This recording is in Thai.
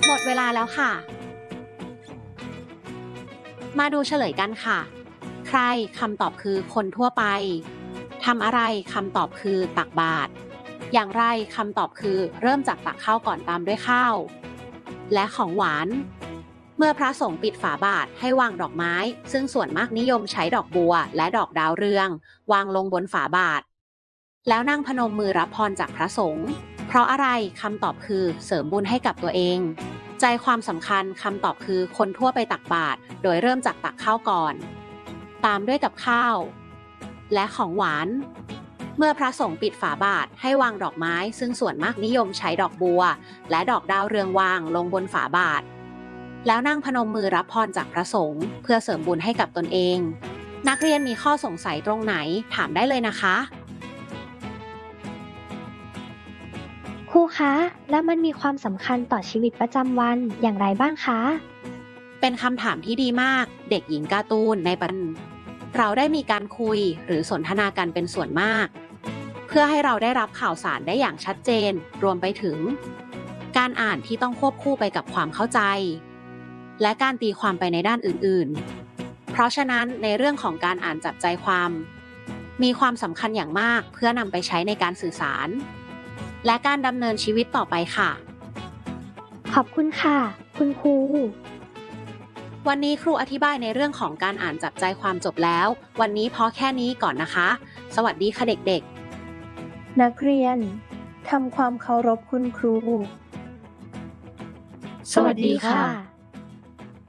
หมดเวลาแล้วค่ะ มาดูเฉลยกันค่ะ ใครคำตอบคือคนทั่วไป ทำอะไรคำตอบคือตักบาตร อย่างไรคำตอบคือเริ่มจากตักข้าวก่อนตามด้วยข้าว และของหวาน เมื่อพระสงฆ์ปิดฝาบาตรให้วางดอกไม้ ซึ่งส่วนมากนิยมใช้ดอกบัวและดอกดาวเรืองวางลงบนฝาบาตร แล้วนั่งพนมมือรับพรจากพระสงฆ์ เพราะอะไรคำตอบคือเสริมบุญให้กับตัวเอง ใจความสำคัญคำตอบคือคนทั่วไปตักบาตรโดยเริ่มจากตักข้าวก่อน ตามด้วยกับข้าว และของหวาน เมื่อพระสงฆ์ปิดฝาบาตรให้วางดอกไม้ซึ่งส่วนมากนิยมใช้ดอกบัวและดอกดาวเรืองวางลงบนฝาบาตร แล้วนั่งพนมมือรับพรจากพระสงฆ์เพื่อเสริมบุญให้กับตนเอง นักเรียนมีข้อสงสัยตรงไหนถามได้เลยนะคะครูคะแล้วมันมีความสำคัญต่อชีวิตประจำวันอย่างไรบ้างคะเป็นคำถามที่ดีมากเด็กหญิงการ์ตูนในปัจจุบันเราได้มีการคุยหรือสนทนากันเป็นส่วนมากเพื่อให้เราได้รับข่าวสารได้อย่างชัดเจนรวมไปถึงการอ่านที่ต้องควบคู่ไปกับความเข้าใจและการตีความไปในด้านอื่นๆเพราะฉะนั้นในเรื่องของการอ่านจับใจความมีความสำคัญอย่างมากเพื่อนำไปใช้ในการสื่อสารและการดำเนินชีวิตต่อไปค่ะขอบคุณค่ะคุณครูวันนี้ครูอธิบายในเรื่องของการอ่านจับใจความจบแล้ววันนี้พอแค่นี้ก่อนนะคะสวัสดีค่ะเด็กนักเรียนทำความเคารพคุณครูสวัสดีค่ะ